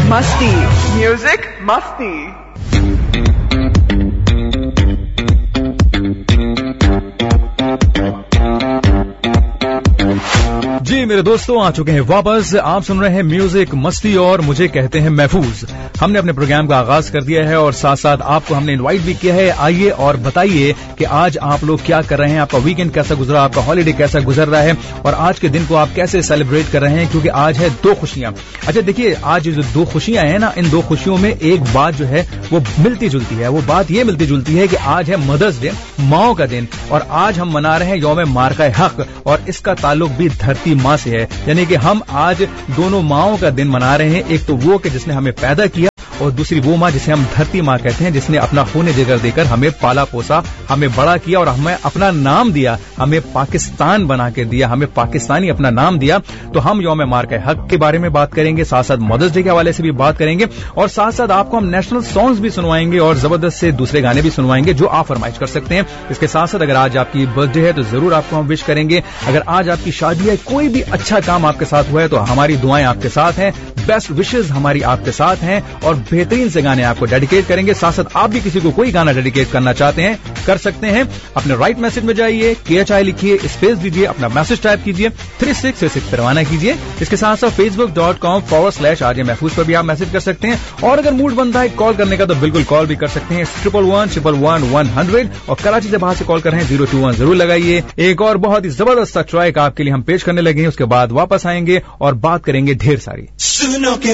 मस्ती, म्यूजिक मस्ती। जी मेरे दोस्तों, आ चुके हैं वापस। आप सुन रहे हैं म्यूजिक मस्ती और मुझे कहते हैं महफूज। हमने अपने प्रोग्राम का आगाज कर दिया है और साथ साथ आपको हमने इनवाइट भी किया है। आइए और बताइए कि आज आप लोग क्या कर रहे हैं, आपका वीकेंड कैसा गुजरा, आपका हॉलीडे कैसा गुजर रहा है और आज के दिन को आप कैसे सेलिब्रेट कर रहे हैं, क्योंकि आज है दो खुशियां। अच्छा देखिए, आज जो दो खुशियां हैं ना, इन दो खुशियों में एक बात जो है वो मिलती जुलती है। वो बात ये मिलती जुलती है कि आज है मदर्स डे, माओ का दिन, और आज हम मना रहे हैं यौम मार्का हक, और इसका ताल्लुक भी धरती माँ से है। यानी कि हम आज दोनों माओं का दिन मना रहे हैं। एक तो वो कि जिसने हमें पैदा किया, और दूसरी वो माँ जिसे हम धरती माँ कहते हैं, जिसने अपना खून जिगर देकर हमें पाला पोसा, हमें बड़ा किया और हमें अपना नाम दिया, हमें पाकिस्तान बना के दिया, हमें पाकिस्तानी अपना नाम दिया। तो हम यौम मार्का हक के बारे में बात करेंगे, साथ साथ मदर्स डे के हवाले से भी बात करेंगे, और साथ साथ आपको हम नेशनल सॉन्ग्स भी सुनवाएंगे और जबरदस्त से दूसरे गाने भी सुनवाएंगे जो आप फरमाइश कर सकते हैं। इसके साथ साथ अगर आज आपकी बर्थडे है तो जरूर आपको हम विश करेंगे। अगर आज आपकी शादी है, कोई भी अच्छा काम आपके साथ हुआ है, तो हमारी दुआएं आपके साथ हैं, बेस्ट विशेष हमारी आपके साथ हैं, और बेहतरीन से गाने आपको डेडिकेट करेंगे। साथ साथ आप भी किसी को कोई गाना डेडिकेट करना चाहते हैं, कर सकते हैं। अपने राइट मैसेज में जाइए, KHI लिखिए, स्पेस दीजिए, अपना मैसेज टाइप कीजिए, 3636 पर रवाना कीजिए। इसके साथ साथ facebook.com/RJ महफूज पर भी आप मैसेज कर सकते हैं, और अगर मूड बनता है कॉल करने का तो बिल्कुल कॉल भी कर सकते हैं 111-111-100, और कराची से बाहर से कॉल कर रहे हैं 021 जरूर लगाइए। एक और बहुत ही जबरदस्त ट्रैक आपके लिए हम पेश करने लगे हैं, उसके बाद वापस आएंगे और बात करेंगे ढेर सारी।